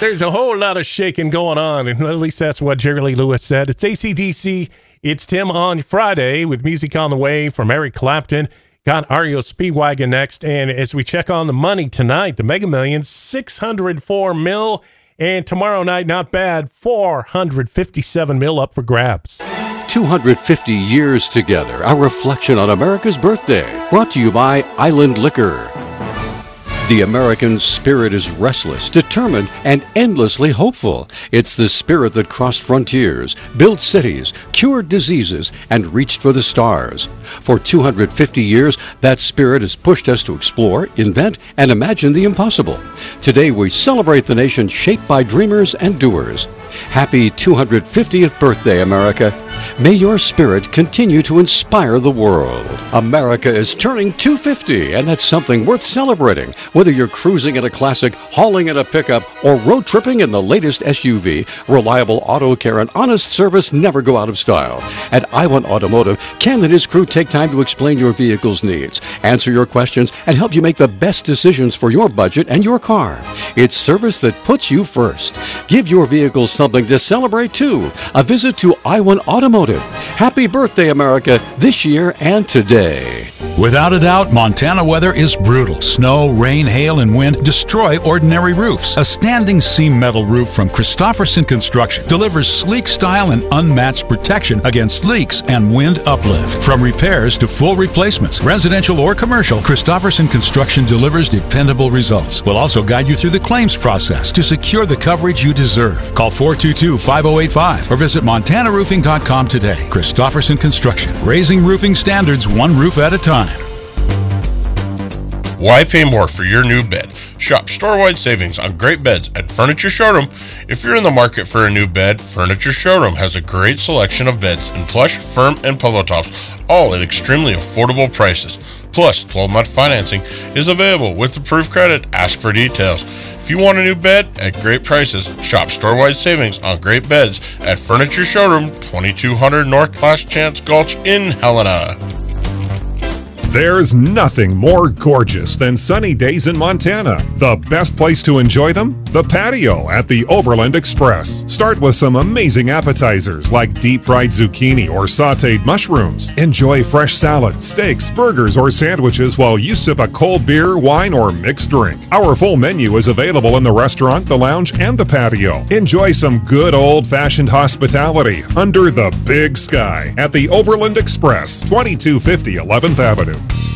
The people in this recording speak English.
There's a whole lot of shaking going on, and at least that's what Jerry Lee Lewis said. It's AC/DC. It's Tim on Friday with music on the way from Eric Clapton. Got REO Speedwagon next, and as we check on the money tonight, the Mega Millions, $604 million, and tomorrow night, not bad, $457 million up for grabs. 250 years together, a reflection on America's birthday. Brought to you by Island Liquor. The American spirit is restless, determined, and endlessly hopeful. It's the spirit that crossed frontiers, built cities, cured diseases, and reached for the stars. For 250 years, that spirit has pushed us to explore, invent, and imagine the impossible. Today, we celebrate the nation shaped by dreamers and doers. Happy 250th birthday, America. May your spirit continue to inspire the world. America is turning 250, and that's something worth celebrating. Whether you're cruising in a classic, hauling in a pickup, or road tripping in the latest SUV, reliable auto care and honest service never go out of style. At I1 Automotive, Ken and his crew take time to explain your vehicle's needs, answer your questions, and help you make the best decisions for your budget and your car. It's service that puts you first. Give your vehicle something to celebrate too. A visit to I1 Automotive. Happy birthday, America, this year and today. Without a doubt, Montana weather is brutal. Snow, rain, hail, and wind destroy ordinary roofs. A standing seam metal roof from Christofferson Construction delivers sleek style and unmatched protection against leaks and wind uplift. From repairs to full replacements, residential or commercial, Christofferson Construction delivers dependable results. We'll also guide you through the claims process to secure the coverage you deserve. Call 422-5085 or visit montanaroofing.com today. Christofferson Construction, raising roofing standards one roof at a time. Why pay more for your new bed? Shop store-wide savings on great beds at Furniture Showroom. If you're in the market for a new bed, Furniture Showroom has a great selection of beds in plush, firm, and pillow tops, all at extremely affordable prices. Plus, 12-month financing is available with approved credit. Ask for details. If you want a new bed at great prices, shop store-wide savings on great beds at Furniture Showroom, 2200 North Last Chance Gulch in Helena. There's nothing more gorgeous than sunny days in Montana. The best place to enjoy them? The patio at the Overland Express. Start with some amazing appetizers like deep-fried zucchini or sautéed mushrooms. Enjoy fresh salads, steaks, burgers, or sandwiches while you sip a cold beer, wine, or mixed drink. Our full menu is available in the restaurant, the lounge, and the patio. Enjoy some good old-fashioned hospitality under the big sky at the Overland Express, 2250 11th Avenue.